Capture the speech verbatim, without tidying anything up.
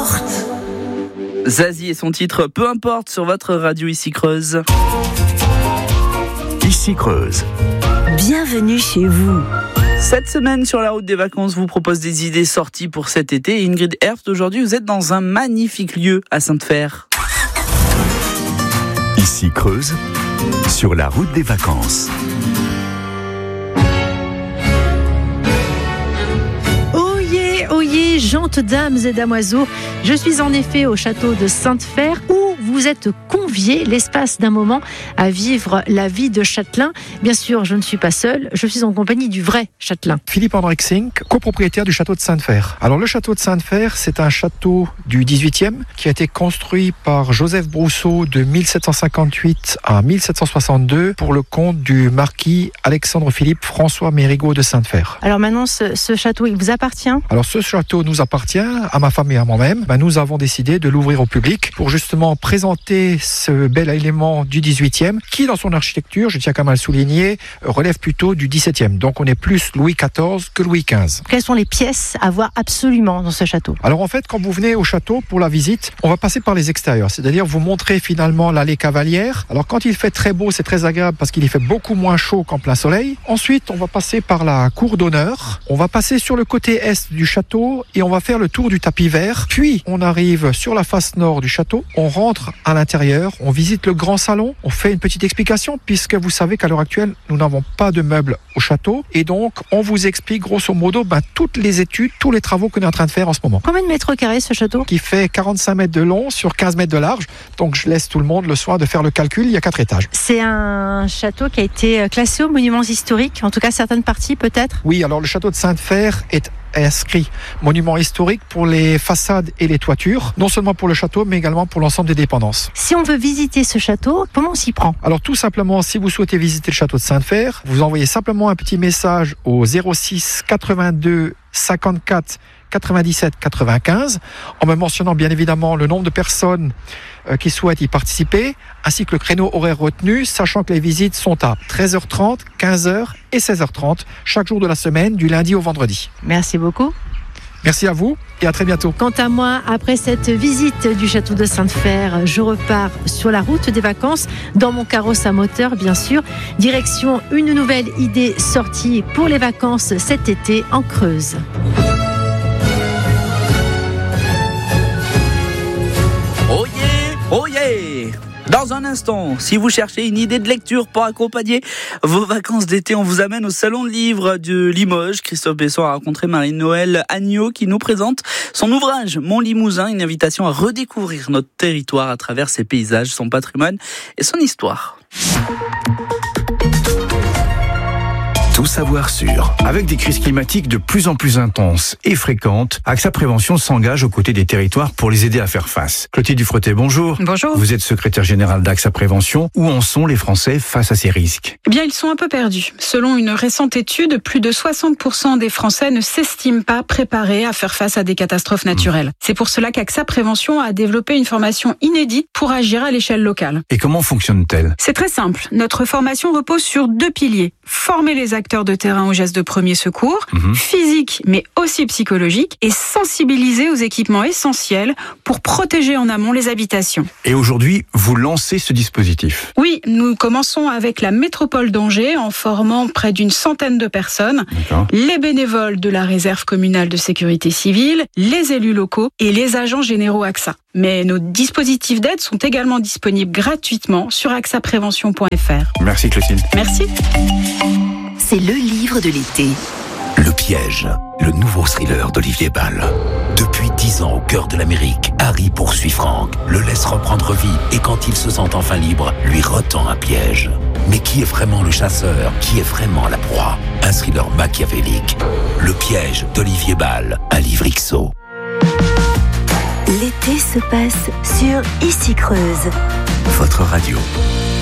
importe. Zazie et son titre Peu importe sur votre radio ici Creuse. Ici Creuse. Bienvenue chez vous. Cette semaine sur la route des vacances vous propose des idées sorties pour cet été. Ingrid Herft, aujourd'hui vous êtes dans un magnifique lieu à Sainte-Fère. Ici Creuse, sur la route des vacances. Oyez, oyez, gentes dames et damoiseaux, je suis en effet au château de Sainte-Fère où vous êtes conviés l'espace d'un moment à vivre la vie de châtelain. Bien sûr, je ne suis pas seule, je suis en compagnie du vrai châtelain. Philippe Hendriksink, copropriétaire du château de Sainte-Fère. Alors le château de Sainte-Fère, c'est un château du dix-huitième qui a été construit par Joseph Brousseau de mille sept cent cinquante-huit à mille sept cent soixante-deux pour le compte du marquis Alexandre-Philippe François Mérigot de Sainte-Fère. Alors maintenant, ce, ce château, il vous appartient ? Alors ce château nous appartient, à ma femme et à moi-même. Ben, nous avons décidé de l'ouvrir au public pour justement présenter ce bel élément du dix-huitième qui, dans son architecture, je tiens quand même à le souligner, relève plutôt du dix-septième. Donc on est plus Louis quatorze que Louis quinze. Quelles sont les pièces à voir absolument dans ce château ? Alors en fait, quand vous venez au château pour la visite, on va passer par les extérieurs. C'est-à-dire vous montrer finalement l'allée Cavalière. Alors quand il fait très beau, c'est très agréable parce qu'il y fait beaucoup moins chaud qu'en plein soleil. Ensuite, on va passer par la cour d'honneur. On va passer sur le côté est du château et on va faire le tour du tapis vert. Puis on arrive sur la face nord du château. On rentre à l'intérieur. On visite le grand salon. On fait une petite explication puisque vous savez qu'à l'heure actuelle, nous n'avons pas de meubles au château. Et donc, on vous explique grosso modo ben, toutes les études, tous les travaux qu'on est en train de faire en ce moment. Combien de mètres carrés ce château ? Qui fait quarante-cinq mètres de long sur quinze mètres de large. Donc, je laisse tout le monde le soin de faire le calcul. Il y a quatre étages. C'est un château qui a été classé aux monuments historiques, en tout cas certaines parties peut-être ? Oui, alors le château de Sainte-Fère est inscrit monument historique pour les façades et les toitures, non seulement pour le château, mais également pour l'ensemble des dépendances. Si on veut visiter ce château, comment on s'y prend ? Alors tout simplement, si vous souhaitez visiter le château de Sainte-Fère, vous envoyez simplement un petit message au zéro six quatre-vingt-deux cinquante-quatre quatre-vingt-dix-sept quatre-vingt-quinze, en me mentionnant bien évidemment le nombre de personnes euh, qui souhaitent y participer, ainsi que le créneau horaire retenu, sachant que les visites sont à treize heures trente, quinze heures et seize heures trente, chaque jour de la semaine, du lundi au vendredi. Merci beaucoup. Merci à vous et à très bientôt. Quant à moi, après cette visite du château de Sainte-Fère, je repars sur la route des vacances, dans mon carrosse à moteur bien sûr, direction une nouvelle idée sortie pour les vacances cet été en Creuse. Oh yeah, oh yeah. Dans un instant, si vous cherchez une idée de lecture pour accompagner vos vacances d'été, on vous amène au Salon de Livre de Limoges. Christophe Besson a rencontré Marie-Noëlle Agneau qui nous présente son ouvrage Mon Limousin, une invitation à redécouvrir notre territoire à travers ses paysages, son patrimoine et son histoire. Tout savoir sur. Avec des crises climatiques de plus en plus intenses et fréquentes, AXA Prévention s'engage aux côtés des territoires pour les aider à faire face. Clotilde Dufretet, bonjour. Bonjour. Vous êtes secrétaire générale d'AXA Prévention. Où en sont les Français face à ces risques ? Eh bien, ils sont un peu perdus. Selon une récente étude, plus de soixante pour cent des Français ne s'estiment pas préparés à faire face à des catastrophes naturelles. Mmh. C'est pour cela qu'AXA Prévention a développé une formation inédite pour agir à l'échelle locale. Et comment fonctionne-t-elle ? C'est très simple. Notre formation repose sur deux piliers. Former les acteurs de terrain aux gestes de premier secours, mmh. physique mais aussi psychologique, et sensibiliser aux équipements essentiels pour protéger en amont les habitations. Et aujourd'hui, vous lancez ce dispositif ? Oui, nous commençons avec la métropole d'Angers en formant près d'une centaine de personnes, D'accord. les bénévoles de la réserve communale de sécurité civile, les élus locaux et les agents généraux AXA. Mais nos dispositifs d'aide sont également disponibles gratuitement sur axa prévention point f r. Merci Clotilde. Merci. C'est le livre de l'été. Le piège, le nouveau thriller d'Olivier Bal. Depuis dix ans au cœur de l'Amérique, Harry poursuit Frank, le laisse reprendre vie et quand il se sent enfin libre, lui retend un piège. Mais qui est vraiment le chasseur ? Qui est vraiment la proie ? Un thriller machiavélique. Le piège d'Olivier Bal, un livre X O. L'été se passe sur Ici Creuse. Votre radio.